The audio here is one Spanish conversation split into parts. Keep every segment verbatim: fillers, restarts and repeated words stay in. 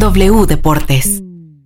W Deportes.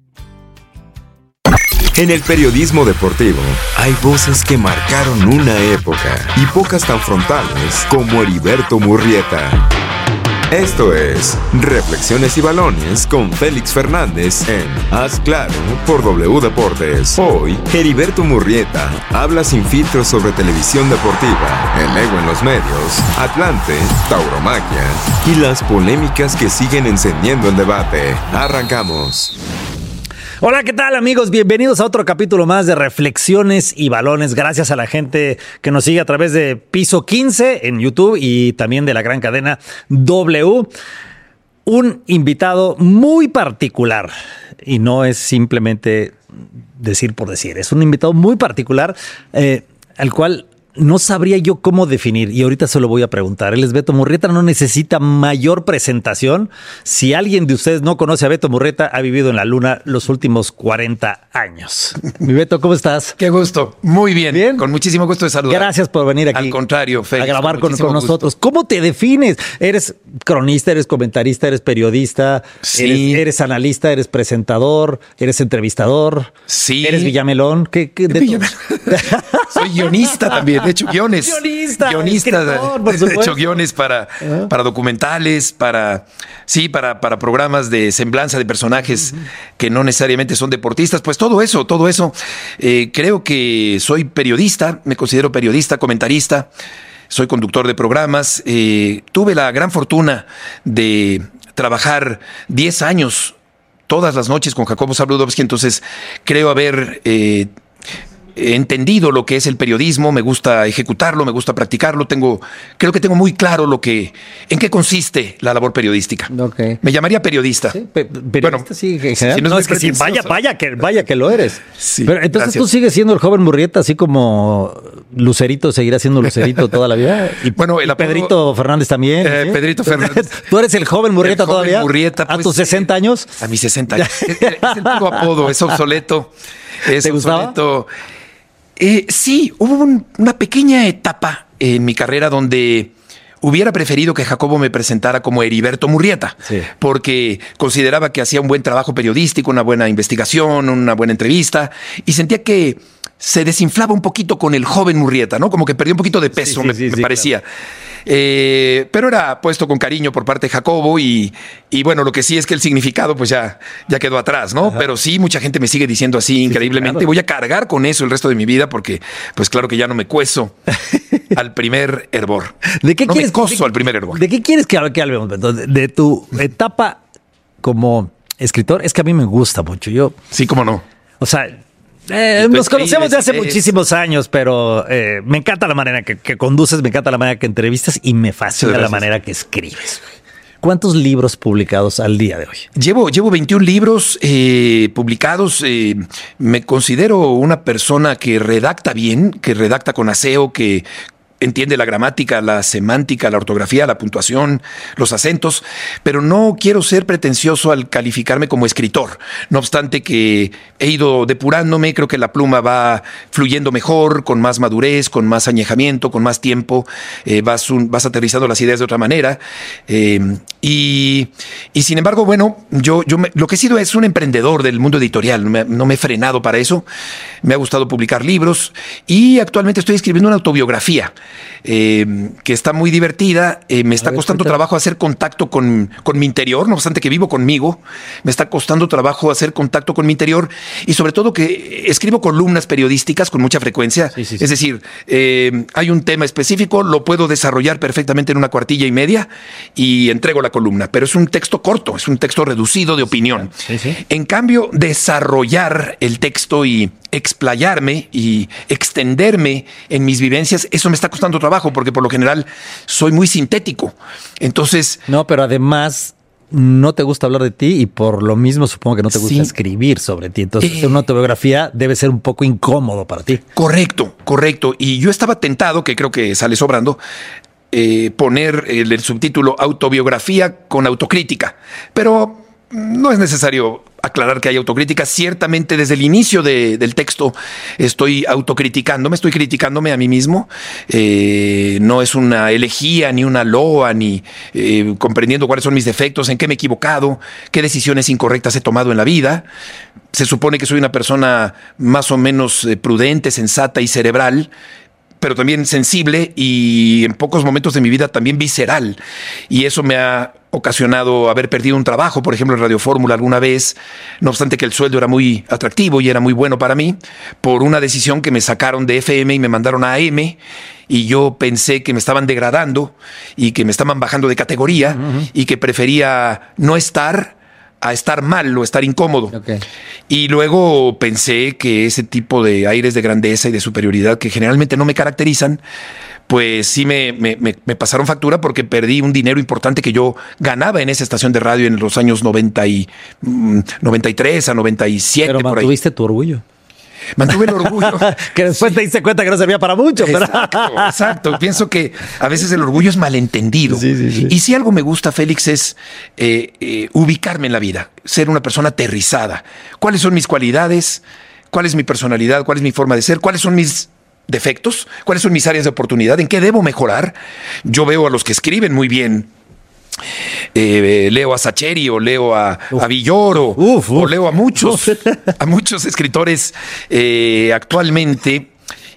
En el periodismo deportivo hay voces que marcaron una época y pocas tan frontales como Heriberto Murrieta. Esto es Reflexiones y Balones con Félix Fernández en Haz Claro por W Deportes. Hoy, Heriberto Murrieta habla sin filtros sobre televisión deportiva, el ego en los medios, Atlante, tauromaquia y las polémicas que siguen encendiendo el debate. Arrancamos. Hola, ¿qué tal, amigos? Bienvenidos a otro capítulo más de Reflexiones y Balones. Gracias a la gente que nos sigue a través de Piso quince en YouTube y también de la gran cadena W. Un invitado muy particular, y no es simplemente decir por decir, es un invitado muy particular eh, al cual no sabría yo cómo definir, y ahorita se lo voy a preguntar. Él es Beto Murrieta, no necesita mayor presentación. Si alguien de ustedes no conoce a Beto Murrieta, ha vivido en la luna los últimos cuarenta años. Mi Beto, ¿cómo estás? Qué gusto, muy bien, ¿Bien? Con muchísimo gusto de saludar. Gracias por venir aquí. Al contrario, Félix, a grabar con, con, con nosotros. Gusto. ¿Cómo te defines? ¿Eres cronista, eres comentarista, eres periodista, sí. eres, eres analista, eres presentador, eres entrevistador? Sí. ¿Eres Villamelón? ¿Qué, qué de Villamelón. Soy guionista también. He hecho guiones. Guionista. Guionista. Escritor, por he hecho guiones para, uh-huh. para documentales, para sí, para, para programas de semblanza de personajes uh-huh. que no necesariamente son deportistas. Pues todo eso, todo eso. Eh, creo que soy periodista, me considero periodista, comentarista, soy conductor de programas. Eh, tuve la gran fortuna de trabajar diez años todas las noches con Jacobo Zabludovsky, entonces creo haber eh, He entendido lo que es el periodismo, me gusta ejecutarlo, me gusta practicarlo, tengo, creo que tengo muy claro lo que, en qué consiste la labor periodística. Okay. Me llamaría periodista. Sí, pe- periodista bueno, sí, en general. Si no, no es que sí, vaya, vaya que, vaya que lo eres. Sí, pero entonces gracias. Tú sigues siendo el joven Murrieta, así como Lucerito seguirá siendo Lucerito toda la vida. Y, bueno, el y apodo, Pedrito Fernández también. Eh, ¿sí? Pedrito Fernández. ¿Tú eres el joven Murrieta el joven todavía? Murrieta, ¿A pues, tus sesenta años? A mis sesenta años. es, es el puro apodo, es obsoleto. Es ¿Te gustaba? obsoleto. Eh, sí, hubo un, una pequeña etapa en mi carrera donde hubiera preferido que Jacobo me presentara como Heriberto Murrieta, sí. porque consideraba que hacía un buen trabajo periodístico, una buena investigación, una buena entrevista, y sentía que se desinflaba un poquito con el joven Murrieta, ¿no? Como que perdió un poquito de peso, sí, sí, me, sí, me sí, parecía. Claro. Eh, pero era puesto con cariño por parte de Jacobo y, y bueno, lo que sí es que el significado pues ya, ya quedó atrás, ¿no? Ajá. Pero sí, mucha gente me sigue diciendo así sí, increíblemente. Claro. Voy a cargar con eso el resto de mi vida porque pues claro que ya no me cueso al primer hervor. ¿De qué no quieres, me coso de, al primer hervor. ¿De qué quieres que, que hablemos, Beto? De, de tu etapa como escritor. Es que a mí me gusta mucho. Yo, sí, cómo no. O sea... Eh, nos conocemos de hace muchísimos años, pero eh, me encanta la manera que, que conduces, me encanta la manera que entrevistas y me fascina la manera que escribes. ¿Cuántos libros publicados al día de hoy? Llevo, llevo veintiún libros eh, publicados. Eh, me considero una persona que redacta bien, que redacta con aseo, que entiende la gramática, la semántica, la ortografía, la puntuación, los acentos, pero no quiero ser pretencioso al calificarme como escritor. No obstante que he ido depurándome, creo que la pluma va fluyendo mejor, con más madurez, con más añejamiento, con más tiempo, eh, vas, un, vas aterrizando las ideas de otra manera. Eh, y, y sin embargo, bueno, yo, yo me, lo que he sido es un emprendedor del mundo editorial, no me, no me he frenado para eso, me ha gustado publicar libros y actualmente estoy escribiendo una autobiografía. Eh, que está muy divertida, eh, me está ver, costando cuéntame. trabajo hacer contacto con, con mi interior, no obstante que vivo conmigo, me está costando trabajo hacer contacto con mi interior y sobre todo que escribo columnas periodísticas con mucha frecuencia, sí, sí, sí. Es decir, eh, hay un tema específico, lo puedo desarrollar perfectamente en una cuartilla y media y entrego la columna, pero es un texto corto, es un texto reducido de opinión. Sí, sí. En cambio, desarrollar el texto y explayarme y extenderme en mis vivencias, eso me está costando trabajo porque por lo general soy muy sintético. Entonces... No, pero además no te gusta hablar de ti y por lo mismo supongo que no te gusta sí. escribir sobre ti. Entonces eh, una autobiografía debe ser un poco incómodo para ti. Correcto, correcto. Y yo estaba tentado, que creo que sale sobrando, eh, poner el, el subtítulo autobiografía con autocrítica. Pero no es necesario aclarar que hay autocrítica. Ciertamente desde el inicio de, del texto estoy autocriticándome, estoy criticándome a mí mismo. Eh, no es una elegía ni una loa, ni eh, comprendiendo cuáles son mis defectos, en qué me he equivocado, qué decisiones incorrectas he tomado en la vida. Se supone que soy una persona más o menos eh, prudente, sensata y cerebral, pero también sensible y en pocos momentos de mi vida también visceral. Y eso me ha ocasionado haber perdido un trabajo, por ejemplo, en Radio Fórmula alguna vez, no obstante que el sueldo era muy atractivo y era muy bueno para mí, por una decisión que me sacaron de F M y me mandaron a A M, y yo pensé que me estaban degradando y que me estaban bajando de categoría, uh-huh. y que prefería no estar a estar mal o estar incómodo. Okay. Y luego pensé que ese tipo de aires de grandeza y de superioridad que generalmente no me caracterizan, pues sí me, me, me, me pasaron factura, porque perdí un dinero importante que yo ganaba en esa estación de radio en los años noventa y, noventa y tres a noventa y siete. Pero mantuviste tu orgullo. Mantuve el orgullo. Que después sí. te diste cuenta que no servía para mucho. Exacto, pero... exacto. Pienso que a veces el orgullo es malentendido. Sí, sí, sí. Y si algo me gusta, Félix, es eh, eh, ubicarme en la vida, ser una persona aterrizada. ¿Cuáles son mis cualidades? ¿Cuál es mi personalidad? ¿Cuál es mi forma de ser? ¿Cuáles son mis defectos? ¿Cuáles son mis áreas de oportunidad? ¿En qué debo mejorar? Yo veo a los que escriben muy bien. Eh, leo a Sacheri o leo a, a Villoro uf, uf, o leo a muchos a muchos escritores eh, actualmente,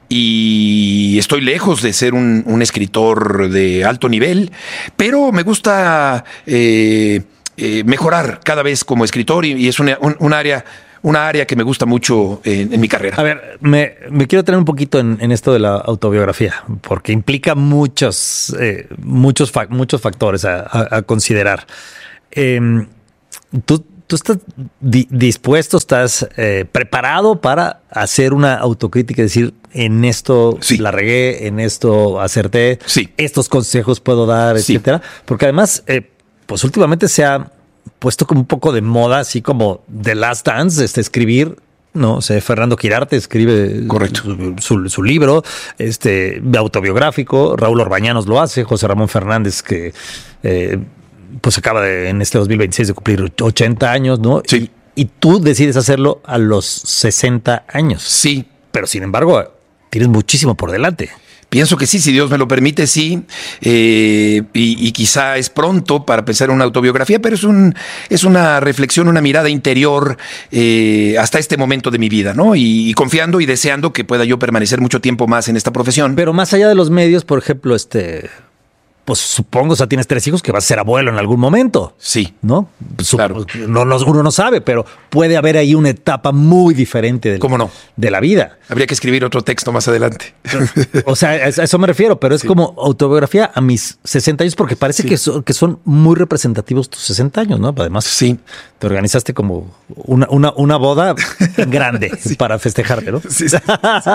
y estoy lejos de ser un, un escritor de alto nivel, pero me gusta eh, eh, mejorar cada vez como escritor, y, y es una, un, un área Una área que me gusta mucho en, en mi carrera. A ver, me, me quiero tener un poquito en, en esto de la autobiografía, porque implica muchos, eh, muchos, fa muchos factores a, a, a considerar. Eh, ¿tú, ¿Tú estás di dispuesto, estás eh, preparado para hacer una autocrítica y decir, en esto sí. la regué, en esto acerté, sí. estos consejos puedo dar, sí. etcétera? Porque además, eh, pues últimamente se ha puesto como un poco de moda, así como The Last Dance, este, escribir, ¿no? O sea, Fernando Quirarte escribe Correcto. Su, su, su libro este, autobiográfico, Raúl Orbañanos lo hace, José Ramón Fernández, que eh, pues acaba de, en este dos mil veintiséis de cumplir ochenta años, ¿no? Sí. Y, y tú decides hacerlo a los sesenta años. Sí. Pero sin embargo, tienes muchísimo por delante. Pienso que sí, si Dios me lo permite, sí. Eh, y, y quizá es pronto para pensar en una autobiografía, pero es, un, es una reflexión, una mirada interior eh, hasta este momento de mi vida, ¿no? Y, y confiando y deseando que pueda yo permanecer mucho tiempo más en esta profesión. Pero más allá de los medios, por ejemplo, este... pues supongo, o sea, tienes tres hijos, que vas a ser abuelo en algún momento. Sí. ¿No? Claro. No, no, uno no sabe, pero puede haber ahí una etapa muy diferente de, ¿Cómo no? de la vida. Habría que escribir otro texto más adelante. O sea, a eso me refiero, pero es sí. como autobiografía a mis sesenta años, porque parece sí. que, son, que son muy representativos tus sesenta años, ¿no? Además, sí. te organizaste como una, una, una boda grande sí. para festejarte, ¿no? Sí, sí, sí.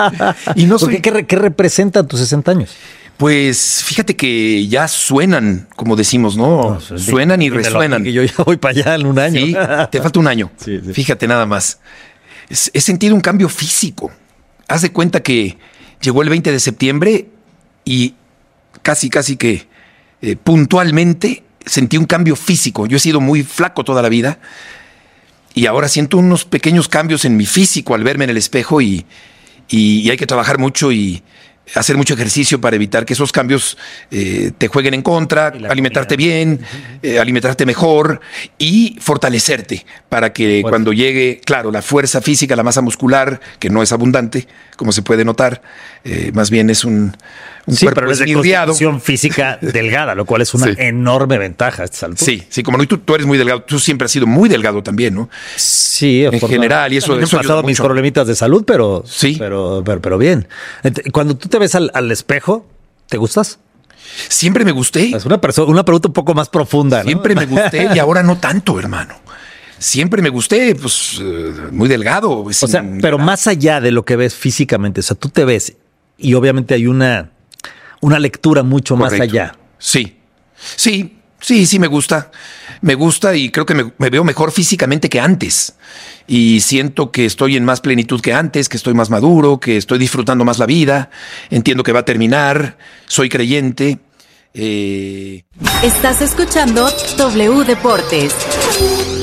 Y no soy... ¿Qué, ¿Qué representan tus sesenta años? Pues fíjate que ya suenan, como decimos, ¿no? no suenan y resuenan. Que yo ya voy para allá en un año. Sí, te falta un año. Sí, sí. Fíjate nada más. He sentido un cambio físico. Haz de cuenta que llegó el veinte de septiembre y casi, casi que eh, puntualmente sentí un cambio físico. Yo he sido muy flaco toda la vida y ahora siento unos pequeños cambios en mi físico al verme en el espejo, y, y, y hay que trabajar mucho y hacer mucho ejercicio para evitar que esos cambios eh, te jueguen en contra, alimentarte comida. bien, eh, alimentarte mejor y fortalecerte para que bueno. cuando llegue, claro, la fuerza física, la masa muscular, que no es abundante, como se puede notar, eh, más bien es un, un sí, cuerpo pero es de constitución física delgada, lo cual es una sí. enorme ventaja a estas alturas. Sí, sí, como no, tú, tú eres muy delgado, tú siempre has sido muy delgado también, ¿no? Sí, en general, y eso, he eso pasado mis problemitas de salud, pero sí, pero, pero, pero bien. Cuando tú te ves al, al espejo, ¿te gustas? Siempre me gusté. Es una, una pregunta un poco más profunda, ¿no? Siempre me gusté y ahora no tanto, hermano. Siempre me gusté, pues, uh, muy delgado. O sea, pero más allá de lo que ves físicamente, o sea, tú te ves y obviamente hay una, una lectura mucho Correcto. más allá. Sí, sí, sí, sí me gusta. Me gusta y creo que me, me veo mejor físicamente que antes. Y siento que estoy en más plenitud que antes, que estoy más maduro, que estoy disfrutando más la vida. Entiendo que va a terminar. Soy creyente. Eh... Estás escuchando W Deportes.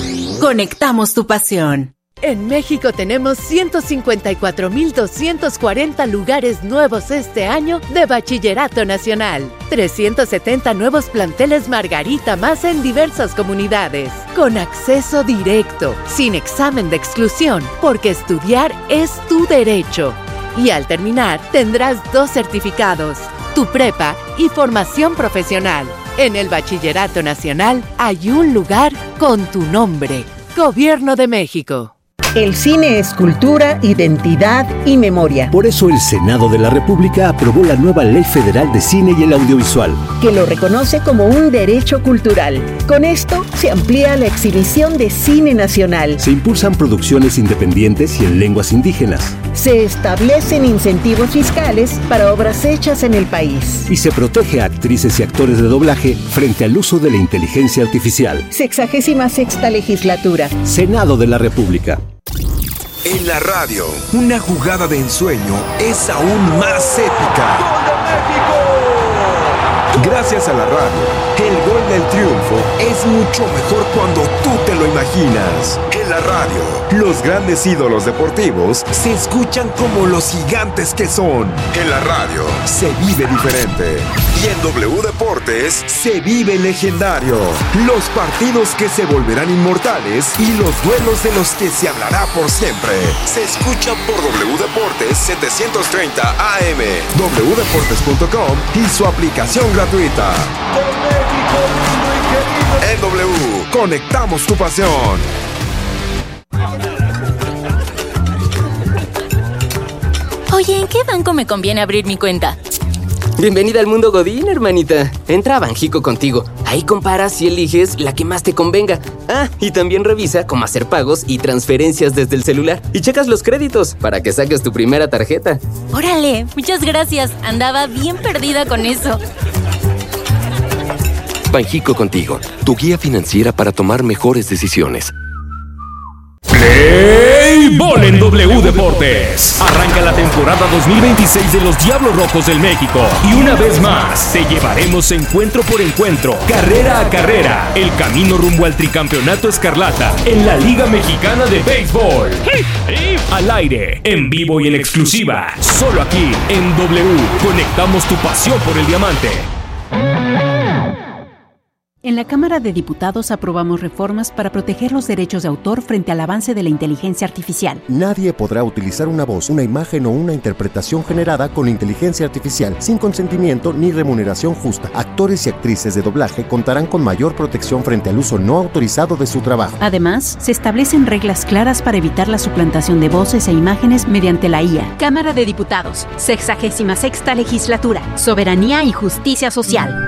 Conectamos tu pasión. En México tenemos ciento cincuenta y cuatro mil doscientos cuarenta lugares nuevos este año de Bachillerato Nacional. trescientos setenta nuevos planteles Margarita más en diversas comunidades. Con acceso directo, sin examen de exclusión, porque estudiar es tu derecho. Y al terminar, tendrás dos certificados, tu prepa y formación profesional. En el Bachillerato Nacional hay un lugar con tu nombre. Gobierno de México. El cine es cultura, identidad y memoria. Por eso el Senado de la República aprobó la nueva Ley Federal de Cine y el Audiovisual, que lo reconoce como un derecho cultural. Con esto se amplía la exhibición de cine nacional. Se impulsan producciones independientes y en lenguas indígenas. Se establecen incentivos fiscales para obras hechas en el país. Y se protege a actrices y actores de doblaje frente al uso de la inteligencia artificial. Sexagésima sexta legislatura. Senado de la República. En la radio, una jugada de ensueño es aún más épica. ¡Gol de México! Gracias a la radio, el gol del triunfo es mucho mejor cuando tú te lo imaginas. En la radio, los grandes ídolos deportivos se escuchan como los gigantes que son. En la radio, se vive diferente. Y en W Deportes, se vive legendario. Los partidos que se volverán inmortales y los duelos de los que se hablará por siempre. Se escuchan por W Deportes setecientos treinta A M, w deportes punto com y su aplicación gratuita. En W, conectamos tu pasión. Oye, ¿en qué banco me conviene abrir mi cuenta? Bienvenida al mundo Godín, hermanita. Entra a Banjico Contigo. Ahí comparas y eliges la que más te convenga. Ah, y también revisa cómo hacer pagos y transferencias desde el celular. Y checas los créditos para que saques tu primera tarjeta. ¡Órale! Muchas gracias. Andaba bien perdida con eso. Banjico Contigo, tu guía financiera para tomar mejores decisiones. Play Ball en W Deportes. Arranca la temporada dos mil veintiséis de los Diablos Rojos del México. Y una vez más, te llevaremos encuentro por encuentro, carrera a carrera, el camino rumbo al tricampeonato escarlata en la Liga Mexicana de Béisbol. Al aire, en vivo y en exclusiva, solo aquí en W. Conectamos tu pasión por el diamante. En la Cámara de Diputados aprobamos reformas para proteger los derechos de autor frente al avance de la inteligencia artificial. Nadie podrá utilizar una voz, una imagen o una interpretación generada con inteligencia artificial sin consentimiento ni remuneración justa. Actores y actrices de doblaje contarán con mayor protección frente al uso no autorizado de su trabajo. Además, se establecen reglas claras para evitar la suplantación de voces e imágenes mediante la I A. Cámara de Diputados, sexagésima sexta legislatura, soberanía y justicia social.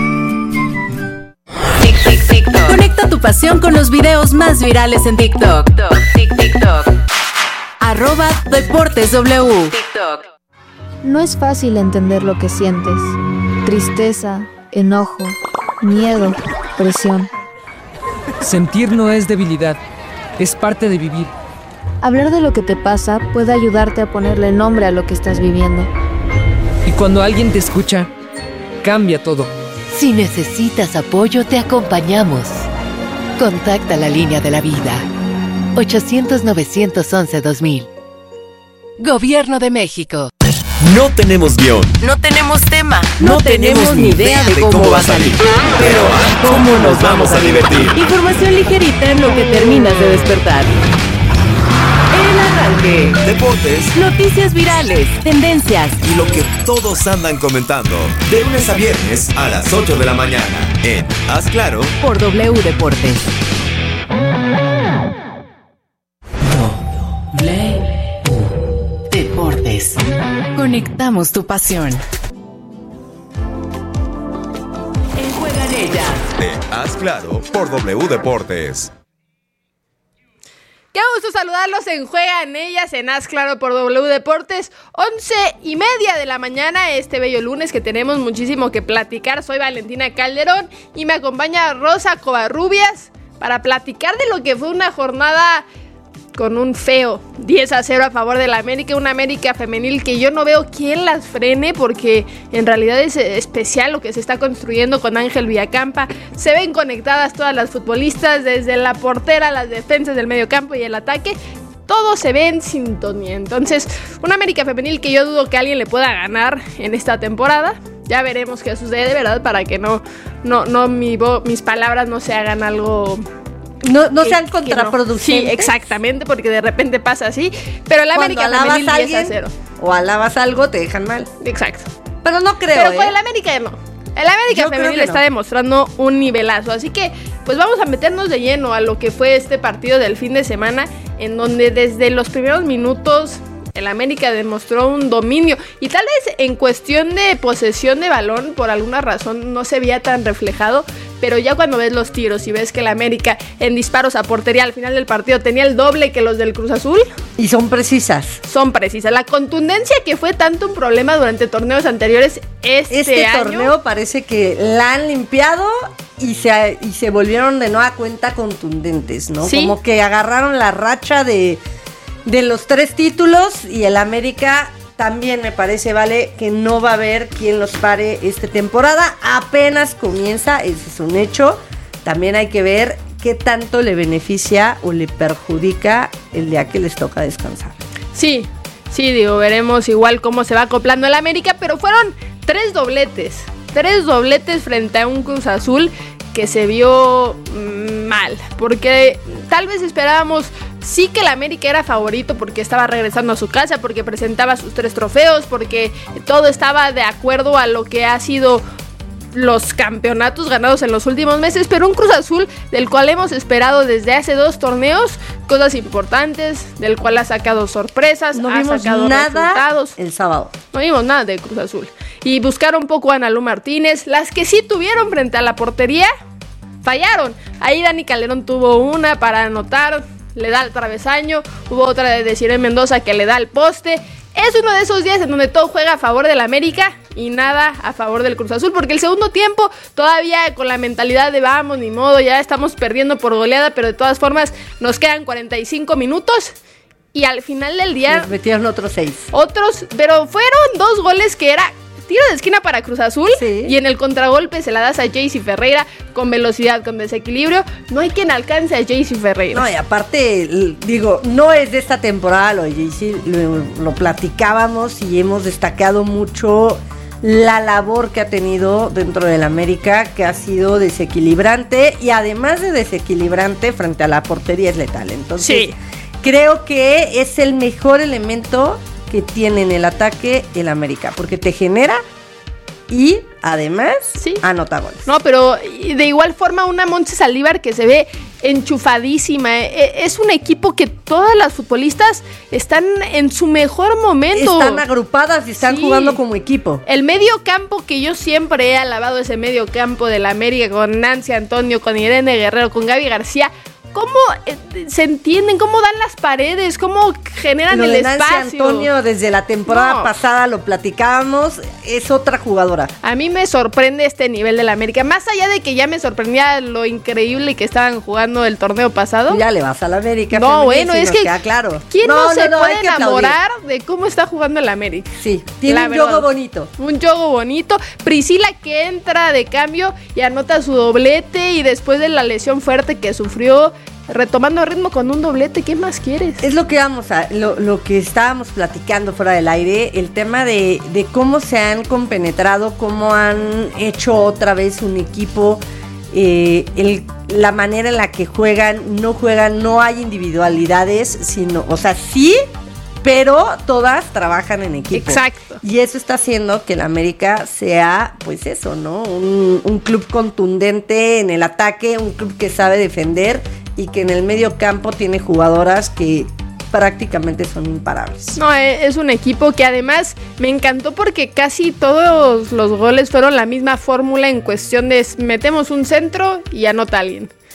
Conecta tu pasión con los videos más virales en TikTok. TikTok. Arroba Deportes W. TikTok. No es fácil entender lo que sientes. Tristeza, enojo, miedo, presión. Sentir no es debilidad, es parte de vivir. Hablar de lo que te pasa puede ayudarte a ponerle nombre a lo que estás viviendo. Y cuando alguien te escucha, cambia todo. Si necesitas apoyo, te acompañamos. Contacta la línea de la vida. ochocientos, novecientos once, dos mil. Gobierno de México. No tenemos guión. No tenemos tema. No, no tenemos ni idea de cómo, cómo va a salir. Pero ¿cómo nos vamos a divertir? Información ligerita en lo que terminas de despertar. El arranque. Deportes. Noticias virales. Tendencias. Y lo que todos andan comentando. De lunes a viernes a las ocho de la mañana. En Haz Claro. Por W Deportes. W Deportes. Conectamos tu pasión. En Juegan Ellas. En Haz Claro por W Deportes. Qué gusto saludarlos en Juegan Ellas, en Haz Claro por W Deportes, once y media de la mañana, este bello lunes que tenemos muchísimo que platicar. Soy Valentina Calderón y me acompaña Rosa Covarrubias para platicar de lo que fue una jornada con un feo diez a cero a favor de la América, una América femenil que yo no veo quién las frene, porque en realidad es especial lo que se está construyendo con Ángel Villacampa. Se ven conectadas todas las futbolistas, desde la portera, las defensas del medio campo y el ataque. Todo se ve en sintonía. Entonces, una América femenil que yo dudo que alguien le pueda ganar en esta temporada. Ya veremos qué sucede, ¿verdad? Para que no, no, no mi vo- mis palabras no se hagan algo... No, no que, sean contraproducentes. No. Sí, exactamente, porque de repente pasa así. Pero la Cuando América femenil a diez a cero. O alabas algo, te dejan mal. Exacto. Pero no creo, Pero ¿eh? con el América no. El América Yo femenil creo que está no. demostrando un nivelazo. Así que, pues vamos a meternos de lleno a lo que fue este partido del fin de semana, en donde desde los primeros minutos el América demostró un dominio. Y tal vez en cuestión de posesión de balón, por alguna razón no se veía tan reflejado. Pero ya cuando ves los tiros y ves que el América en disparos a portería al final del partido tenía el doble que los del Cruz Azul. Y son precisas. Son precisas. La contundencia que fue tanto un problema durante torneos anteriores, este, Este año... torneo parece que la han limpiado y se, y se volvieron de nueva cuenta contundentes, ¿no? Sí. Como que agarraron la racha de, de los tres títulos y el América... También me parece, Vale, que no va a haber quien los pare esta temporada. Apenas comienza, ese es un hecho. También hay que ver qué tanto le beneficia o le perjudica el día que les toca descansar. Sí, sí, digo, veremos igual cómo se va acoplando el América, pero fueron tres dobletes. Tres dobletes frente a un Cruz Azul que se vio mal, porque tal vez esperábamos sí que el América era favorito porque estaba regresando a su casa, porque presentaba sus tres trofeos, porque todo estaba de acuerdo a lo que ha sido los campeonatos ganados en los últimos meses, pero un Cruz Azul del cual hemos esperado desde hace dos torneos cosas importantes, del cual ha sacado sorpresas, no ha vimos sacado nada resultados. El sábado. No vimos nada de Cruz Azul. Y buscaron un poco a Analu Martínez. Las que sí tuvieron frente a la portería, fallaron. Ahí Dani Calderón tuvo una para anotar, le da al travesaño. Hubo otra de Desiree Mendoza que le da al poste. Es uno de esos días en donde todo juega a favor del América y nada a favor del Cruz Azul, porque el segundo tiempo todavía con la mentalidad de vamos, ni modo, ya estamos perdiendo por goleada, pero de todas formas nos quedan cuarenta y cinco minutos y al final del día... Les metieron otros seis. Otros, pero fueron dos goles que era tiro de esquina para Cruz Azul, sí, y en el contragolpe se la das a Jaycee Ferreira con velocidad, con desequilibrio. No hay quien alcance a Jaycee Ferreira. No, y aparte, digo, no es de esta temporada lo de Jaycee, lo, lo platicábamos y hemos destacado mucho la labor que ha tenido dentro del América, que ha sido desequilibrante y además de desequilibrante frente a la portería es letal. Entonces, sí, creo que es el mejor elemento que tiene en el ataque el América, porque te genera y además sí, anota goles. No, pero de igual forma una Montse Saldívar que se ve enchufadísima. Es un equipo que todas las futbolistas están en su mejor momento. Están agrupadas y están sí, jugando como equipo. El medio campo que yo siempre he alabado, ese medio campo del América con Nancy Antonio, con Irene Guerrero, con Gaby García. ¿Cómo eh, se entienden? ¿Cómo dan las paredes? ¿Cómo generan lo el de Nancy espacio? Antonio, desde la temporada no. pasada lo platicábamos, es otra jugadora. A mí me sorprende este nivel del América. Más allá de que ya me sorprendía lo increíble que estaban jugando el torneo pasado. Ya le vas a la América. No, bueno, es que claro. ¿quién no, no se no, puede enamorar de cómo está jugando el América? Sí, tiene la un verdad, juego bonito. Un juego bonito. Priscila que entra de cambio y anota su doblete y después de la lesión fuerte que sufrió, retomando ritmo con un doblete, ¿qué más quieres? Es lo que vamos a, lo, lo que estábamos platicando fuera del aire, el tema de, de cómo se han compenetrado, cómo han hecho otra vez un equipo, eh, el, la manera en la que juegan, no juegan, no hay individualidades, sino, o sea, sí, pero todas trabajan en equipo. Exacto. Y eso está haciendo que el América sea, pues eso, ¿no? Un, un club contundente en el ataque, un club que sabe defender y que en el medio campo tiene jugadoras que prácticamente son imparables. No, es un equipo que además me encantó porque casi todos los goles fueron la misma fórmula en cuestión de metemos un centro y anota alguien.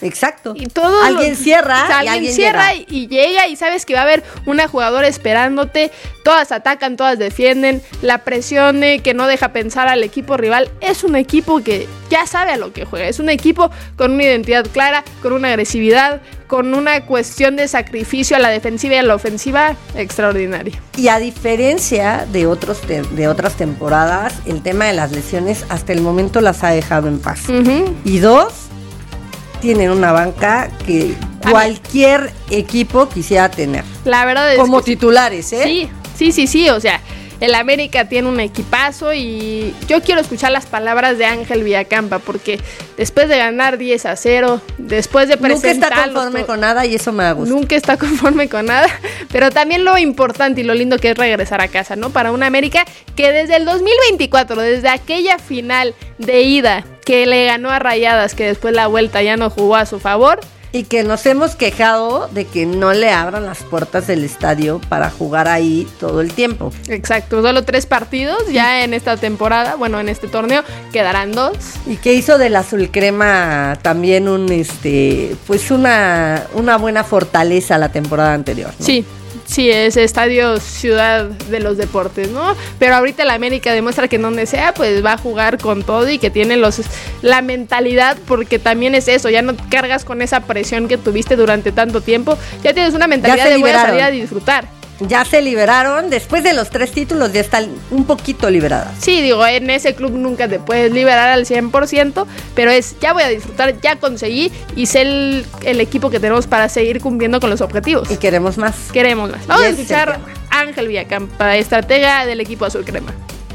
Exacto. Y todo alguien lo, cierra, o sea, y alguien, alguien cierra llega. y llega y sabes que va a haber una jugadora esperándote. Todas atacan, todas defienden. La presión de que no deja pensar al equipo rival. Es un equipo que ya sabe a lo que juega. Es un equipo con una identidad clara, con una agresividad, con una cuestión de sacrificio a la defensiva y a la ofensiva extraordinaria. Y a diferencia de otros te- de otras temporadas, el tema de las lesiones hasta el momento las ha dejado en paz. Uh-huh. Y dos, tienen una banca que cualquier equipo quisiera tener. La verdad es como que titulares, ¿eh? Sí, sí, sí, sí, o sea, el América tiene un equipazo y yo quiero escuchar las palabras de Ángel Villacampa porque después de ganar diez a cero, después de Nunca está presentarlos conforme to- con nada y eso me da gusto. Nunca está conforme con nada, pero también lo importante y lo lindo que es regresar a casa, ¿no? Para una América que desde el dos mil veinticuatro, desde aquella final de ida que le ganó a Rayadas, que después la vuelta ya no jugó a su favor. Y que nos hemos quejado de que no le abran las puertas del estadio para jugar ahí todo el tiempo. Exacto, solo tres partidos ya en esta temporada, bueno, en este torneo quedarán dos. Y que hizo del azul crema también un este pues una, una buena fortaleza la temporada anterior, ¿no? Sí, sí, es Estadio Ciudad de los Deportes, ¿no? Pero ahorita la América demuestra que en donde sea, pues va a jugar con todo y que tiene los la mentalidad, porque también es eso, ya no cargas con esa presión que tuviste durante tanto tiempo, ya tienes una mentalidad de voy a salir a disfrutar. Ya se liberaron, después de los tres títulos ya están un poquito liberadas. Sí, digo, en ese club nunca te puedes liberar al cien por ciento, pero es, ya voy a disfrutar, ya conseguí y sé el, el equipo que tenemos para seguir cumpliendo con los objetivos. Y queremos más. Queremos más. Vamos Y a ese escuchar a Ángel Villacampa, estratega del equipo azul crema.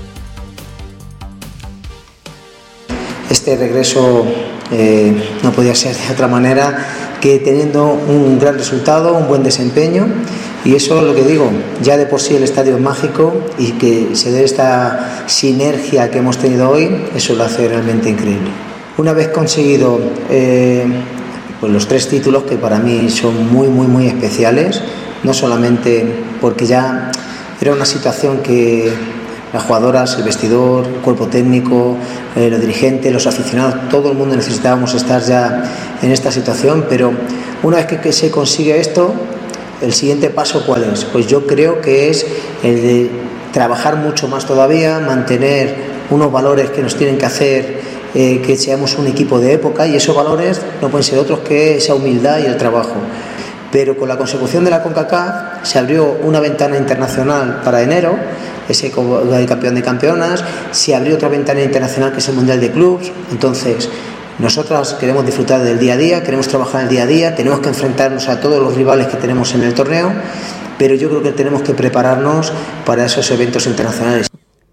Este regreso eh, no podía ser de otra manera que teniendo un gran resultado, un buen desempeño, y eso es lo que digo, ya de por sí el estadio es mágico y que se dé esta sinergia que hemos tenido hoy, eso lo hace realmente increíble. Una vez conseguido eh, pues los tres títulos que para mí son muy muy muy especiales, no solamente porque ya era una situación que las jugadoras, el vestidor, el cuerpo técnico, eh, los dirigentes, los aficionados, todo el mundo necesitábamos estar ya en esta situación, pero una vez que, que se consigue esto, el siguiente paso ¿cuál es? Pues yo creo que es el de trabajar mucho más todavía, mantener unos valores que nos tienen que hacer eh, que seamos un equipo de época, y esos valores no pueden ser otros que esa humildad y el trabajo. Pero con la consecución de la CONCACAF se abrió una ventana internacional para enero, ese campeón de campeonas, se abrió otra ventana internacional que es el Mundial de Clubs. Entonces nosotras queremos disfrutar del día a día, queremos trabajar el día a día, tenemos que enfrentarnos a todos los rivales que tenemos en el torneo, pero yo creo que tenemos que prepararnos para esos eventos internacionales.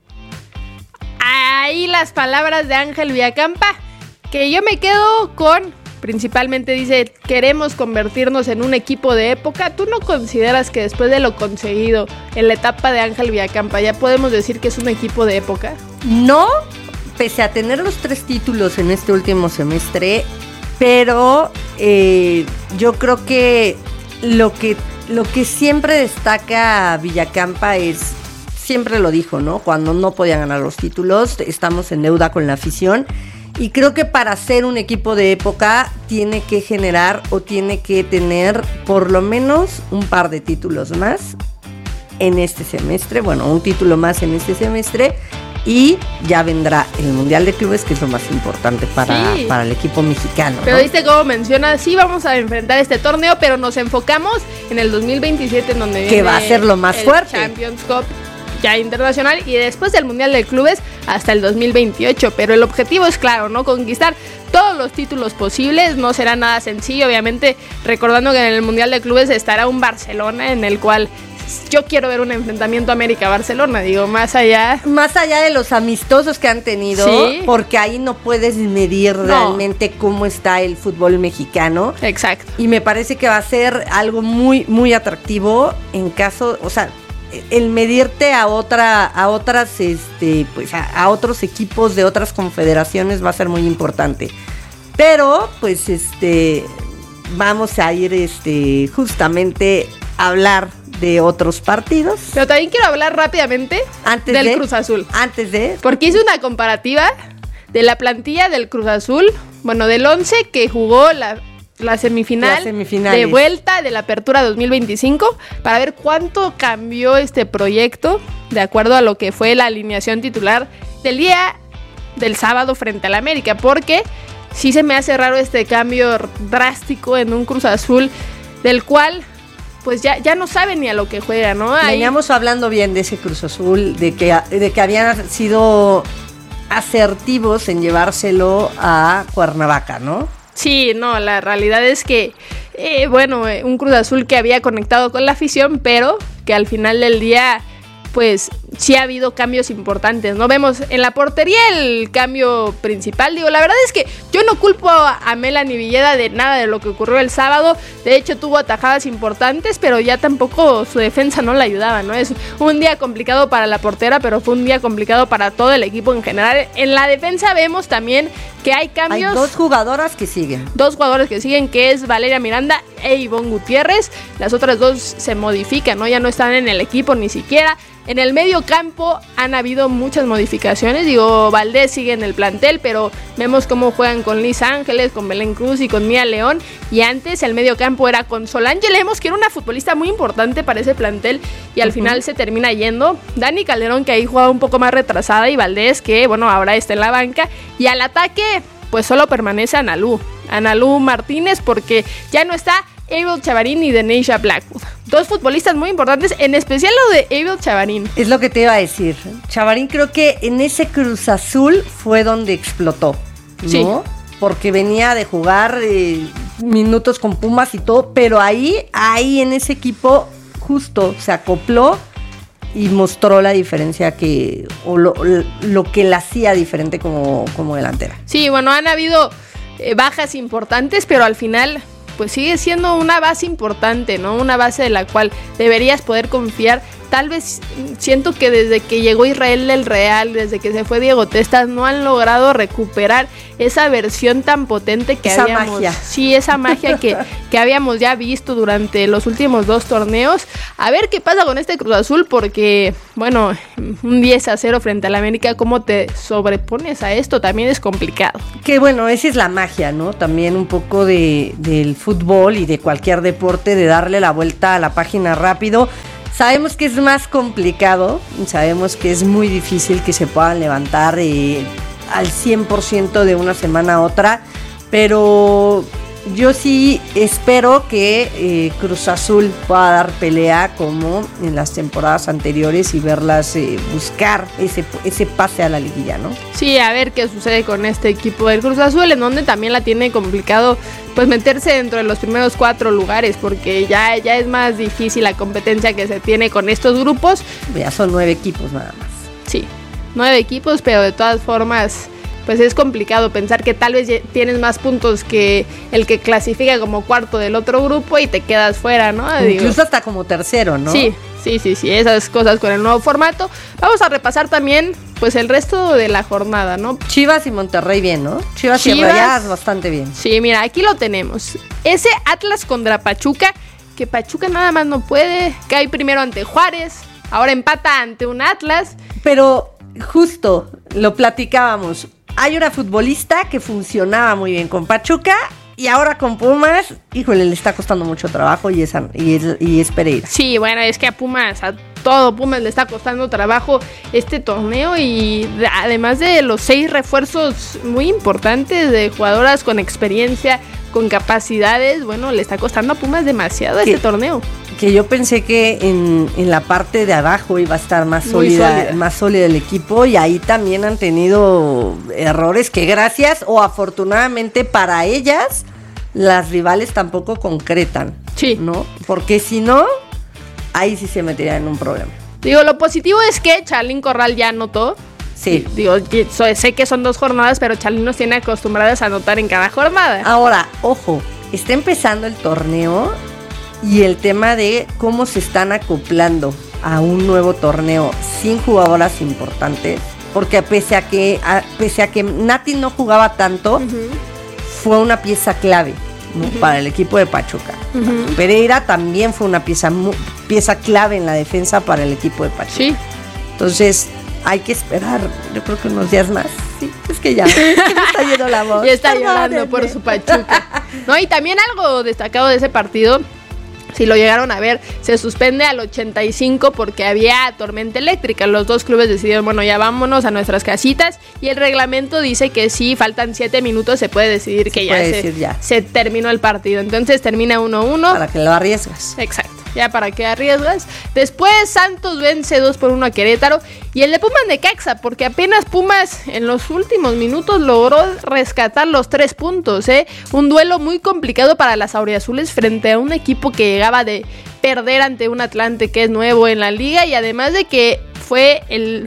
Ahí las palabras de Ángel Villacampa, que yo me quedo con... Principalmente dice, queremos convertirnos en un equipo de época. ¿Tú no consideras que después de lo conseguido en la etapa de Ángel Villacampa ya podemos decir que es un equipo de época? No, pese a tener los tres títulos en este último semestre, pero eh, yo creo que lo que lo que siempre destaca Villacampa es, siempre lo dijo, ¿no? Cuando no podían ganar los títulos, estamos en deuda con la afición. Y creo que para ser un equipo de época tiene que generar o tiene que tener por lo menos un par de títulos más en este semestre. Bueno, un título más en este semestre y ya vendrá el Mundial de Clubes, que es lo más importante para, sí. para el equipo mexicano, Pero ¿no? viste cómo menciona, sí vamos a enfrentar este torneo, pero nos enfocamos en el dos mil veintisiete, en donde que viene va a ser lo más el fuerte. Champions Cup ya internacional, y después del Mundial de Clubes hasta el dos mil veintiocho, pero el objetivo es claro, ¿no? Conquistar todos los títulos posibles. No será nada sencillo, obviamente, recordando que en el Mundial de Clubes estará un Barcelona, en el cual yo quiero ver un enfrentamiento América-Barcelona, digo, más allá... Más allá de los amistosos que han tenido, sí. Porque ahí no puedes medir no. realmente cómo está el fútbol mexicano. Exacto. Y me parece que va a ser algo muy, muy atractivo en caso, o sea, el medirte a otra, a otras, este, pues a, a otros equipos de otras confederaciones va a ser muy importante. Pero, pues, este, vamos a ir, este, justamente a hablar de otros partidos. Pero también quiero hablar rápidamente antes del de, Cruz Azul. Antes de... Porque hice una comparativa de la plantilla del Cruz Azul, bueno, del once que jugó la la semifinal de vuelta de la Apertura dos mil veinticinco para ver cuánto cambió este proyecto de acuerdo a lo que fue la alineación titular del día del sábado frente al América, porque sí se me hace raro este cambio drástico en un Cruz Azul del cual pues ya, ya no sabe ni a lo que juega, ¿no? Ahí... Veníamos hablando bien de ese Cruz Azul, de que, de que habían sido asertivos en llevárselo a Cuernavaca, ¿no? Sí, no, la realidad es que, eh, bueno, eh, un Cruz Azul que había conectado con la afición, pero que al final del día, pues sí ha habido cambios importantes, ¿no? Vemos en la portería el cambio principal. Digo, la verdad es que yo no culpo a Melanie Villeda de nada de lo que ocurrió el sábado. De hecho, tuvo atajadas importantes, pero ya tampoco su defensa no la ayudaba, ¿no? Es un día complicado para la portera, pero fue un día complicado para todo el equipo en general. En la defensa vemos también que hay cambios. Hay dos jugadoras que siguen. Dos jugadores que siguen, que es Valeria Miranda e Ivonne Gutiérrez. Las otras dos se modifican, ¿no? Ya no están en el equipo ni siquiera. En el medio campo han habido muchas modificaciones. Digo, Valdés sigue en el plantel, pero vemos cómo juegan con Liz Ángeles, con Belén Cruz y con Mía León. Y antes el medio campo era con Solange Lemos, que era una futbolista muy importante para ese plantel, y al uh-huh. final se termina yendo. Dani Calderón, que ahí jugaba un poco más retrasada, y Valdés, que bueno, ahora está en la banca. Y al ataque, pues solo permanece Analú. Analú Martínez, porque ya no está Abel Chavarín y Deneisha Blackwood. Dos futbolistas muy importantes, en especial lo de Abel Chavarín. Es lo que te iba a decir. Chavarín creo que en ese Cruz Azul fue donde explotó, ¿no? Sí. Porque venía de jugar eh, minutos con Pumas y todo, pero ahí, ahí en ese equipo justo se acopló y mostró la diferencia que, o lo, lo que la hacía diferente como, como delantera. Sí, bueno, han habido eh, bajas importantes, pero al final pues sigue siendo una base importante, ¿no? Una base de la cual deberías poder confiar. Tal vez siento que desde que llegó Israel del Real, desde que se fue Diego Testas, no han logrado recuperar esa versión tan potente que esa habíamos... magia. Sí, esa magia que, que habíamos ya visto durante los últimos dos torneos. A ver qué pasa con este Cruz Azul, porque, bueno, un diez a cero frente al América, ¿cómo te sobrepones a esto? También es complicado. Que bueno, esa es la magia, ¿no? También un poco de, del fútbol y de cualquier deporte, de darle la vuelta a la página rápido. Sabemos que es más complicado, sabemos que es muy difícil que se puedan levantar eh, al cien por ciento de una semana a otra, pero yo sí espero que eh, Cruz Azul pueda dar pelea como en las temporadas anteriores y verlas eh, buscar ese, ese pase a la liguilla, ¿no? Sí, a ver qué sucede con este equipo del Cruz Azul, en donde también la tiene complicado pues meterse dentro de los primeros cuatro lugares, porque ya, ya es más difícil la competencia que se tiene con estos grupos. Ya son nueve equipos nada más. Sí, nueve equipos, pero de todas formas pues es complicado pensar que tal vez tienes más puntos que el que clasifica como cuarto del otro grupo y te quedas fuera, ¿no? Incluso Digo, hasta como tercero, ¿no? Sí, sí, sí, sí, esas cosas con el nuevo formato. Vamos a repasar también pues el resto de la jornada, ¿no? Chivas y Monterrey bien, ¿no? Chivas, Chivas y Rayadas bastante bien. Sí, mira, aquí lo tenemos. Ese Atlas contra Pachuca, que Pachuca nada más no puede, cae primero ante Juárez, ahora empata ante un Atlas. Pero justo lo platicábamos. Hay una futbolista que funcionaba muy bien con Pachuca y ahora con Pumas, híjole, le está costando mucho trabajo y es, y es, y es Pereira. Sí, bueno, es que a Pumas, a todo Pumas le está costando trabajo este torneo, y además de los seis refuerzos muy importantes de jugadoras con experiencia, con capacidades, bueno, le está costando a Pumas demasiado este torneo. Que yo pensé que en, en la parte de abajo iba a estar más sólida, sólida, más sólida el equipo, y ahí también han tenido errores que gracias o afortunadamente para ellas, las rivales tampoco concretan. Sí. ¿No? Porque si no, ahí sí se metería en un problema. Digo, lo positivo es que Charlín Corral ya anotó. Sí. Digo, sé que son dos jornadas, pero Charlín nos tiene acostumbradas a anotar en cada jornada. Ahora, ojo, está empezando el torneo y el tema de cómo se están acoplando a un nuevo torneo sin jugadoras importantes, porque pese a que a, pese a que Nati no jugaba tanto, uh-huh. fue una pieza clave, ¿no? uh-huh. para el equipo de Pachuca. Uh-huh. Pereira también fue una pieza pieza clave en la defensa para el equipo de Pachuca. Sí. Entonces hay que esperar, yo creo que unos días más. sí, es que ya, es que me está yendo la voz. Y está llorando por su Pachuca. No, y también algo destacado de ese partido, si lo llegaron a ver, se suspende al ochenta y cinco porque había tormenta eléctrica. Los dos clubes decidieron, bueno, ya vámonos a nuestras casitas. Y el reglamento dice que si faltan siete minutos se puede decidir que ya se, ya se terminó el partido. Entonces termina uno uno. Para que lo arriesgas. Exacto. Ya para que arriesgas. Después Santos vence dos por uno a Querétaro. Y el de Pumas Necaxa, porque apenas Pumas en los últimos minutos logró rescatar los tres puntos, ¿eh? Un duelo muy complicado para las auriazules frente a un equipo que llegaba de perder ante un Atlante que es nuevo en la liga. Y además de que fue el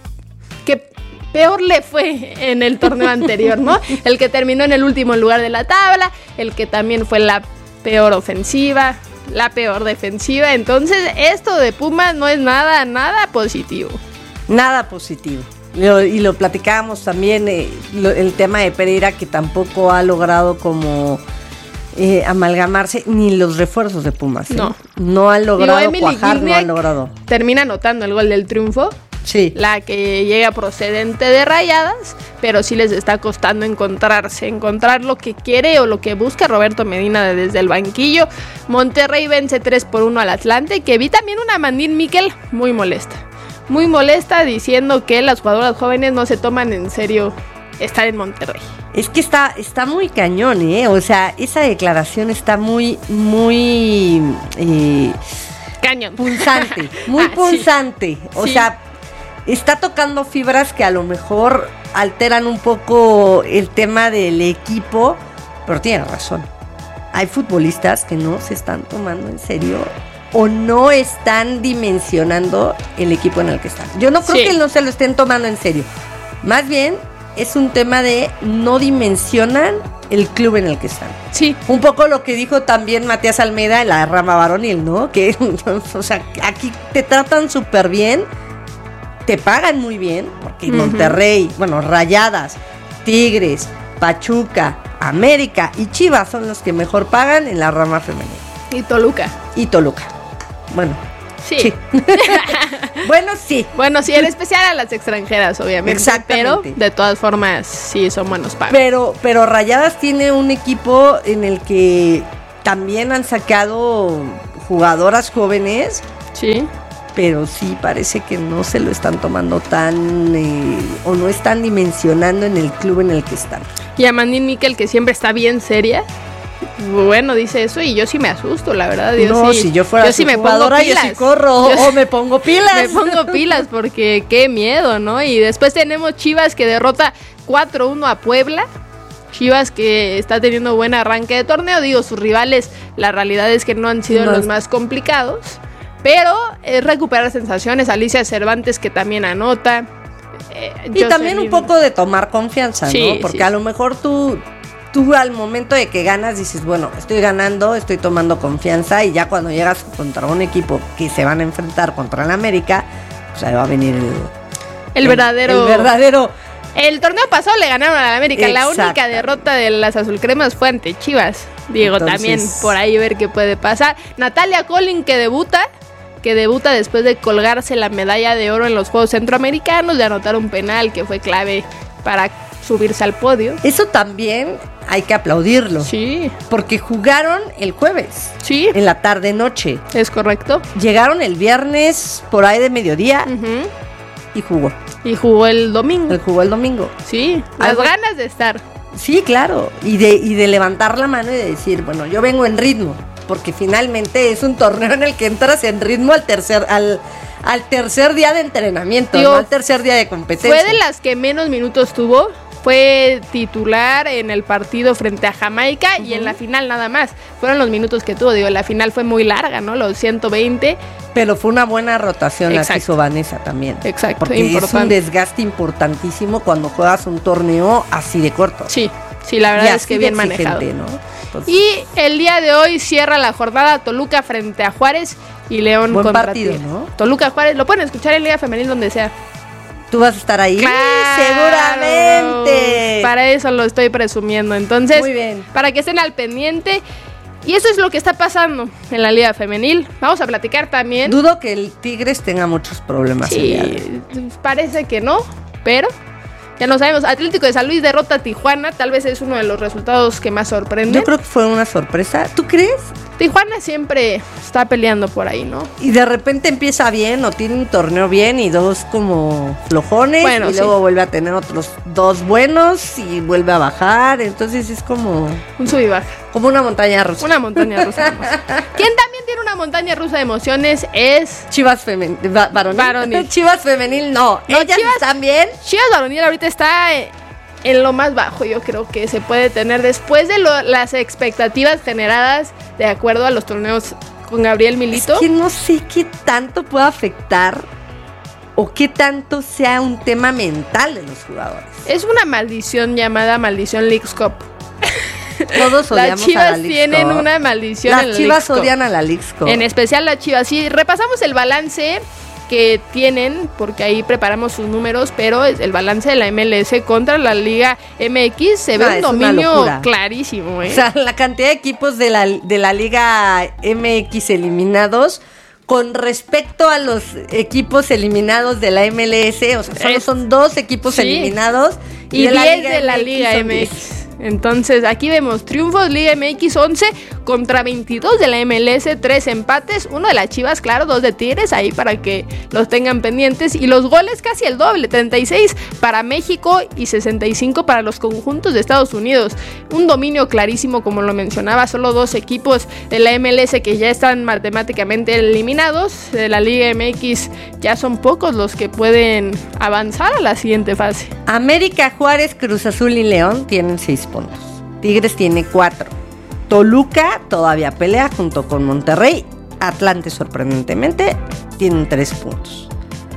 que peor le fue en el torneo anterior, ¿no? El que terminó en el último lugar de la tabla, el que también fue la peor ofensiva, la peor defensiva. Entonces esto de Pumas no es nada, nada positivo. Nada positivo. Lo, y lo platicábamos también, eh, lo, el tema de Pereira, que tampoco ha logrado como eh, amalgamarse, ni los refuerzos de Pumas. ¿eh? No. No han logrado Digo, cuajar, no han logrado. Termina anotando el gol del triunfo. Sí. La que llega procedente de Rayadas, pero sí les está costando encontrarse, encontrar lo que quiere o lo que busca Roberto Medina desde el banquillo. Monterrey vence tres por uno al Atlante, que vi también una Mandín Miquel muy molesta. Muy molesta diciendo que las jugadoras jóvenes no se toman en serio estar en Monterrey. Es que está, está muy cañón, ¿eh? O sea, esa declaración está muy, muy... Eh, cañón. Punzante, muy ah, punzante. Sí. O sí. sea... Está tocando fibras que a lo mejor alteran un poco el tema del equipo, pero tiene razón. Hay futbolistas que no se están tomando en serio o no están dimensionando el equipo en el que están. Yo no creo sí. que no se lo estén tomando en serio. Más bien es un tema de no dimensionan el club en el que están. Sí. Un poco lo que dijo también Matías Almeida en la rama varonil, ¿no? Que, o sea, aquí te tratan súper bien. Te pagan muy bien, porque uh-huh. Monterrey, bueno, Rayadas, Tigres, Pachuca, América y Chivas son los que mejor pagan en la rama femenina. Y Toluca. Y Toluca. Bueno. Sí. sí. bueno, sí. Bueno, sí, en especial a las extranjeras, obviamente. Exactamente. Pero de todas formas, sí, son buenos pagos. Pero, pero Rayadas tiene un equipo en el que también han sacado jugadoras jóvenes. Sí. Pero sí parece que no se lo están tomando tan eh, o no están dimensionando en el club en el que están. Y a Mandín Miquel, que siempre está bien seria, bueno, dice eso y yo sí me asusto, la verdad. Yo no, sí, si yo fuera yo sí me pongo pilas. Yo sí corro yo o me pongo pilas. Me pongo pilas porque qué miedo, ¿no? Y después tenemos Chivas que derrota cuatro uno a Puebla. Chivas que está teniendo buen arranque de torneo. Digo, sus rivales, la realidad es que no han sido no. los más complicados. Pero es recuperar sensaciones. Alicia Cervantes que también anota. Eh, y también un poco de tomar confianza, sí, ¿no? Porque sí, a lo mejor tú, tú al momento de que ganas dices, bueno, estoy ganando, estoy tomando confianza. Y ya cuando llegas contra un equipo que se van a enfrentar contra el América, pues ahí va a venir el... El, el verdadero... El verdadero... El torneo pasado le ganaron a la América. La única derrota de las azulcremas fue ante Chivas. Digo, entonces, también por ahí ver qué puede pasar. Natalia Collin que debuta... que debuta después de colgarse la medalla de oro en los Juegos Centroamericanos, de anotar un penal que fue clave para subirse al podio. Eso también hay que aplaudirlo. Sí. Porque jugaron el jueves. Sí. En la tarde-noche. Es correcto. Llegaron el viernes por ahí de mediodía uh-huh. y jugó. Y jugó el domingo. Y jugó el domingo. Sí, las Algo... ganas de estar. Sí, claro. Y de, y de levantar la mano y de decir, bueno, yo vengo en ritmo. Porque finalmente es un torneo en el que entras en ritmo al tercer al, al tercer día de entrenamiento, Digo, no al tercer día de competencia. Fue de las que menos minutos tuvo, fue titular en el partido frente a Jamaica uh-huh. y en la final nada más. Fueron los minutos que tuvo, digo, la final fue muy larga, ¿no? Los ciento veinte. Pero fue una buena rotación Exacto. la que hizo Vanessa también. Exacto, porque importante. Es un desgaste importantísimo cuando juegas un torneo así de corto. Sí, sí, la verdad es que bien manejado. ¿no? Entonces, y el día de hoy cierra la jornada Toluca frente a Juárez y León buen contra partido, Tigres. ¿no? Toluca Juárez, lo pueden escuchar en Liga Femenil donde sea. ¿Tú vas a estar ahí? ¡Claro! Seguramente. Para eso lo estoy presumiendo. Entonces, muy bien. Para que estén al pendiente. Y eso es lo que está pasando en la Liga Femenil. Vamos a platicar también. Dudo que el Tigres tenga muchos problemas. Sí, parece que no, pero Ya no sabemos. Atlético de San Luis derrota a Tijuana. Tal vez es uno de los resultados que más sorprenden. Yo creo que fue una sorpresa. ¿Tú crees? Tijuana siempre está peleando por ahí, ¿no? Y de repente empieza bien o tiene un torneo bien y dos como flojones. Bueno, y sí. Luego vuelve a tener otros dos buenos y vuelve a bajar. Entonces es como... un sub y baja. Como una montaña rusa. Una montaña rusa de emociones. ¿Quién también tiene una montaña rusa de emociones? Es... Chivas femenil. Varonil. Varonil. Chivas femenil no. No, eh, ya Chivas, están bien. Chivas varonil ahorita está... Eh, en lo más bajo, yo creo que se puede tener después de lo, las expectativas generadas de acuerdo a los torneos con Gabriel Milito. Es que no sé qué tanto puede afectar o qué tanto sea un tema mental de los jugadores. Es una maldición llamada maldición Leagues Cup. Todos odiamos las Chivas a la Leagues tienen Cup. una maldición. Las en la Chivas Leagues Cup. odian a la Leagues Cup. En especial las Chivas. Sí, repasamos el balance que tienen, porque ahí preparamos sus números, pero el balance de la M L S contra la Liga M X se ve no, un dominio clarísimo, ¿eh? O sea, la cantidad de equipos de la, de la Liga M X eliminados con respecto a los equipos eliminados de la M L S, o sea, solo son dos equipos sí. eliminados y diez de la Liga M X. Entonces aquí vemos triunfos Liga M X once contra veintidós de la M L S, tres empates, uno de las Chivas, claro, dos de Tigres, ahí para que los tengan pendientes, y los goles casi el doble, treinta y seis para México y sesenta y cinco para los conjuntos de Estados Unidos. Un dominio clarísimo, como lo mencionaba, solo dos equipos de la M L S que ya están matemáticamente eliminados, de la Liga M X ya son pocos los que pueden avanzar a la siguiente fase. América, Juárez, Cruz Azul y León tienen seis puntos. Tigres tiene cuatro. Toluca todavía pelea junto con Monterrey. Atlante, sorprendentemente, tienen tres puntos.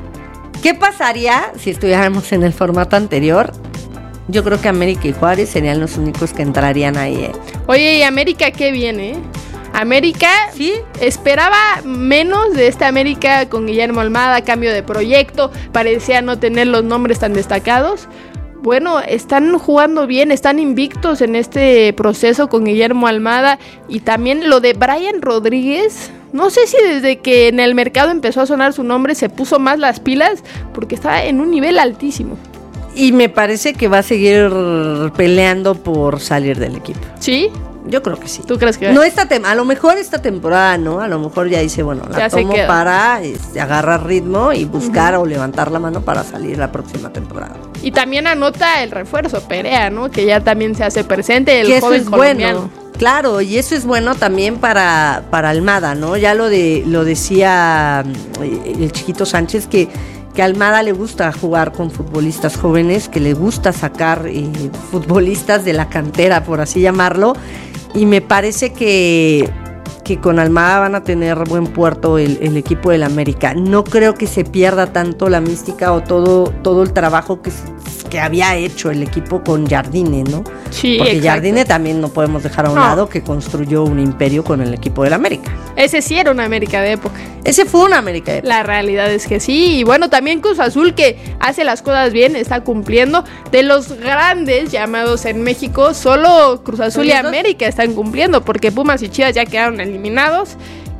¿Qué pasaría si estuviéramos en el formato anterior? Yo creo que América y Juárez serían los únicos que entrarían ahí. ¿eh? Oye, ¿y América qué viene? América, ¿sí? Esperaba menos de esta América con Guillermo Almada, cambio de proyecto, parecía no tener los nombres tan destacados. Bueno, están jugando bien, están invictos en este proceso con Guillermo Almada, y también lo de Brian Rodríguez. No sé si desde que en el mercado empezó a sonar su nombre se puso más las pilas, porque estaba en un nivel altísimo. Y me parece que va a seguir peleando por salir del equipo. ¿Sí? Yo creo que sí. ¿Tú crees que? No esta tem- a lo mejor esta temporada, ¿no? A lo mejor ya dice, bueno, la ya tomo para este, agarrar ritmo y buscar uh-huh. o levantar la mano para salir la próxima temporada. Y también anota el refuerzo, Perea, ¿no? Que ya también se hace presente, el que joven eso es colombiano. Bueno. Claro, y eso es bueno también para, para Almada, ¿no? Ya lo de lo decía el Chiquito Sánchez, que que a Almada le gusta jugar con futbolistas jóvenes, que le gusta sacar eh, futbolistas de la cantera, por así llamarlo, y me parece que, que con Almada van a tener buen puerto el, el equipo del América. No creo que se pierda tanto la mística o todo, todo el trabajo que, que había hecho el equipo con Jardine, ¿no? Sí, porque exacto. Jardine también no podemos dejar a un no. lado que construyó un imperio con el equipo del América. Ese sí era una América de época. Ese fue una América de época. La realidad es que sí. Y bueno, también Cruz Azul, que hace las cosas bien, está cumpliendo. De los grandes llamados en México, solo Cruz Azul y América están cumpliendo, porque Pumas y Chivas ya quedaron eliminados.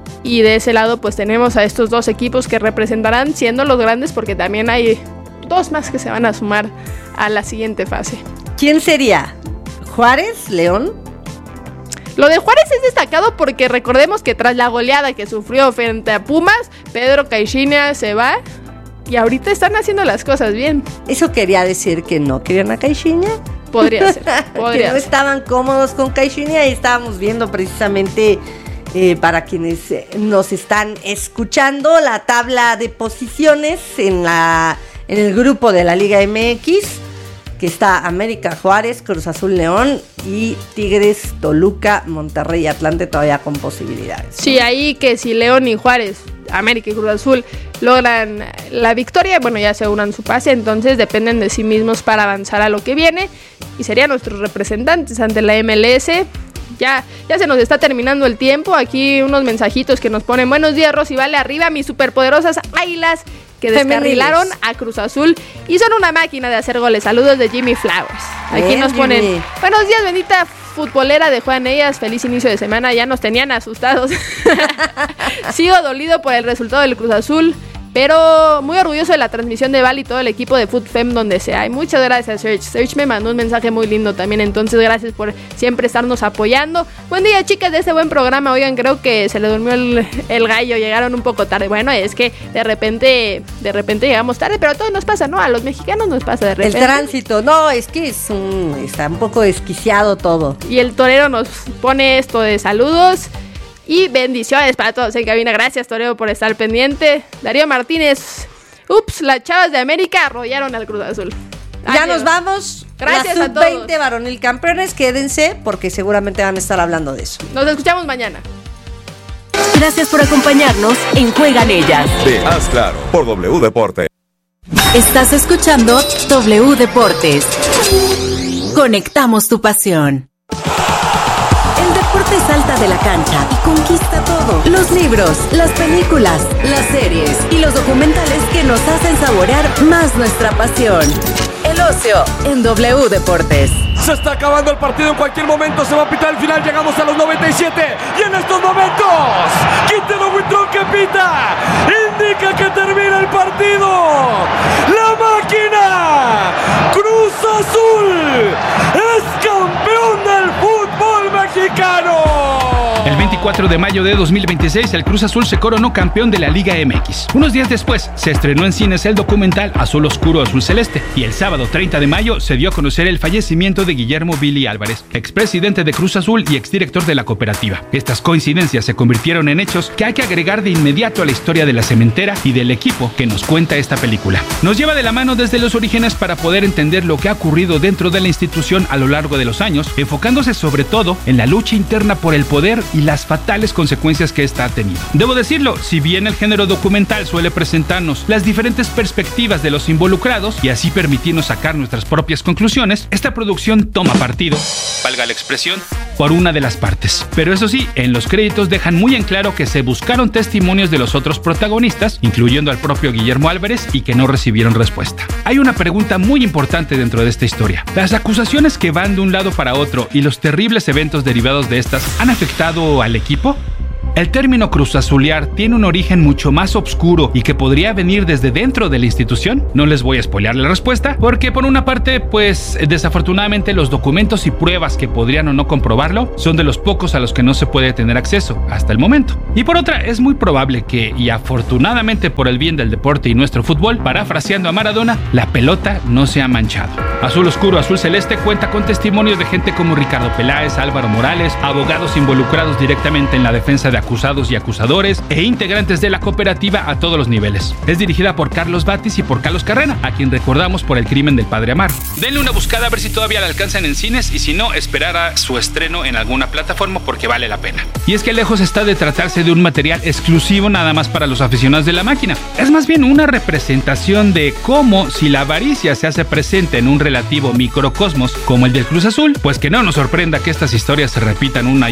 Y de ese lado pues tenemos a estos dos equipos que representarán siendo los grandes, porque también hay dos más que se van a sumar a la siguiente fase. ¿Quién sería? ¿Juárez? ¿León? Lo de Juárez es destacado porque recordemos que tras la goleada que sufrió frente a Pumas, Pedro Caixinha se va y ahorita están haciendo las cosas bien. ¿Eso quería decir que no querían a Caixinha? Podría ser, podría que no ser. estaban cómodos con Caixinha, y estábamos viendo precisamente, eh, para quienes nos están escuchando, la tabla de posiciones en, la, en el grupo de la Liga M X, que está América, Juárez, Cruz Azul, León y Tigres, Toluca, Monterrey y Atlante todavía con posibilidades, ¿no? Sí, ahí que si León y Juárez, América y Cruz Azul logran la victoria, bueno, ya se unan su pase, entonces dependen de sí mismos para avanzar a lo que viene y serían nuestros representantes ante la M L S. Ya, ya se nos está terminando el tiempo. Aquí unos mensajitos que nos ponen: buenos días, Rosy, vale arriba mis superpoderosas águilas que descarrilaron a Cruz Azul y son una máquina de hacer goles. Saludos de Jimmy Flowers. Aquí Bien, nos ponen: Jimmy. Buenos días, bendita futbolera de Juan Ellas, feliz inicio de semana. Ya nos tenían asustados. Sigo dolido por el resultado del Cruz Azul, pero muy orgulloso de la transmisión de Val y todo el equipo de FoodFem donde sea. Y muchas gracias, Serge. Serge me mandó un mensaje muy lindo también, entonces gracias por siempre estarnos apoyando. Buen día, chicas, de este buen programa. Oigan, creo que se le durmió el, el gallo, llegaron un poco tarde. Bueno, es que de repente, de repente llegamos tarde, pero todo nos pasa, ¿no? A los mexicanos nos pasa de repente. El tránsito, no, es que es un, está un poco desquiciado todo. Y el torero nos pone esto de saludos y bendiciones para todos en cabina. Gracias, torero, por estar pendiente. Darío Martínez, ups, las Chavas de América arrollaron al Cruz Azul. Ya nos vamos. Gracias la a todos. sub veinte varonil campeones, quédense porque seguramente van a estar hablando de eso. Nos escuchamos mañana. Gracias por acompañarnos en Juegan Ellas. De Haz Claro por W Deporte. Estás escuchando W Deportes. Conectamos tu pasión. El deporte salta de la cancha y conquista todo. Los libros, las películas, las series y los documentales que nos hacen saborear más nuestra pasión. El ocio en W Deportes. Se está acabando el partido, en cualquier momento se va a pitar el final, llegamos a los noventa y siete y en estos momentos Quintero Buitrón que pita indica que termina el partido. La máquina Cruz Azul es campeón del fútbol mexicano. El veinticuatro de mayo de dos mil veintiséis, el Cruz Azul se coronó campeón de la Liga M X. Unos días después, se estrenó en cines el documental Azul Oscuro, Azul Celeste. Y el sábado treinta de mayo se dio a conocer el fallecimiento de Guillermo Billy Álvarez, expresidente de Cruz Azul y exdirector de la cooperativa. Estas coincidencias se convirtieron en hechos que hay que agregar de inmediato a la historia de la cementera y del equipo que nos cuenta esta película. Nos lleva de la mano desde los orígenes para poder entender lo que ha ocurrido dentro de la institución a lo largo de los años, enfocándose sobre todo en la lucha interna por el poder y las fatales consecuencias que esta ha tenido. Debo decirlo, si bien el género documental suele presentarnos las diferentes perspectivas de los involucrados y así permitirnos sacar nuestras propias conclusiones, esta producción toma partido, valga la expresión, por una de las partes. Pero eso sí, en los créditos dejan muy en claro que se buscaron testimonios de los otros protagonistas, incluyendo al propio Guillermo Álvarez, y que no recibieron respuesta. Hay una pregunta muy importante dentro de esta historia. ¿Las acusaciones que van de un lado para otro y los terribles eventos derivados de estas han afectado al equipo? El término cruzazulear tiene un origen mucho más oscuro y que podría venir desde dentro de la institución. No les voy a spoilear la respuesta, porque por una parte, pues desafortunadamente los documentos y pruebas que podrían o no comprobarlo son de los pocos a los que no se puede tener acceso hasta el momento. Y por otra, es muy probable que, y afortunadamente por el bien del deporte y nuestro fútbol, parafraseando a Maradona, la pelota no se ha manchado. Azul Oscuro, Azul Celeste cuenta con testimonios de gente como Ricardo Peláez, Álvaro Morales, abogados involucrados directamente en la defensa de acusados y acusadores e integrantes de la cooperativa a todos los niveles. Es dirigida por Carlos Batis y por Carlos Carrera, a quien recordamos por el crimen del padre Amaro. Denle una buscada a ver si todavía la alcanzan en cines y si no, esperar a su estreno en alguna plataforma porque vale la pena. Y es que lejos está de tratarse de un material exclusivo nada más para los aficionados de la máquina. Es más bien una representación de cómo, si la avaricia se hace presente en un relativo microcosmos como el del Cruz Azul, pues que no nos sorprenda que estas historias se repitan una